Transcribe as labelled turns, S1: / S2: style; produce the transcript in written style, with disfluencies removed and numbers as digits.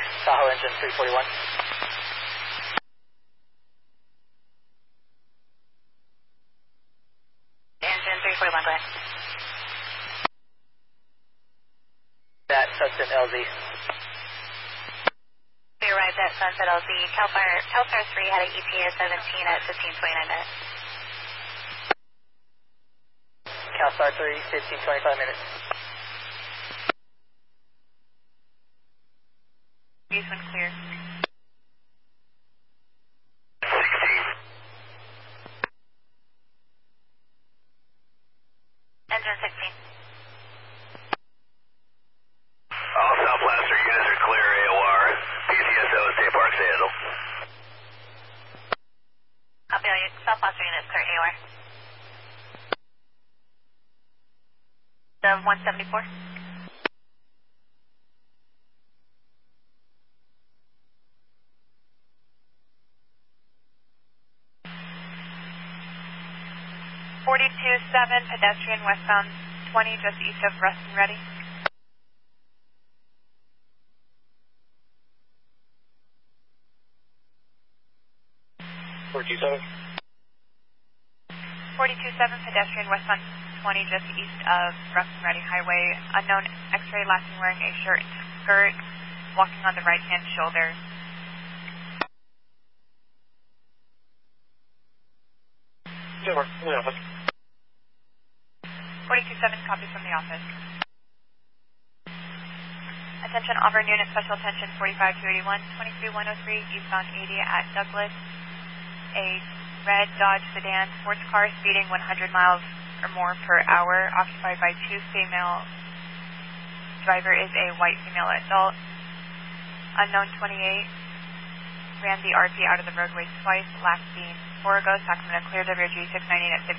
S1: Tahoe engine 341.
S2: Engine 341, go ahead.
S1: At Sunset LZ.
S2: We arrived at Sunset LZ. Cal Fire 3 had an ETA of 17 at 15:29 minutes.
S1: Cal Fire 3, 15:25 minutes.
S2: Houston clear.
S3: 16.
S2: Engine 16.
S3: All South Placer units are clear AOR. PCSO State Parks handle.
S2: Copy all South Placer units clear AOR. The 174. .42-7 pedestrian westbound 20 just east of Ruston Ready.
S1: 427.
S2: 42-7 pedestrian westbound 20 just east of Ruston Ready Highway. Unknown X-ray last seen wearing a shirt and skirt, walking on the right-hand shoulder.
S1: Over, in the office.
S2: 42-7, copy from the office. Attention Auburn Unit, Special Attention 45-281, 23103, eastbound 80 at Douglas. A red Dodge sedan sports car speeding 100 miles or more per hour, occupied by two female. Driver is a white female adult. Unknown 28 ran the RP out of the roadway twice, last seen 4 ago. Sacramento clear WG 698 at 50.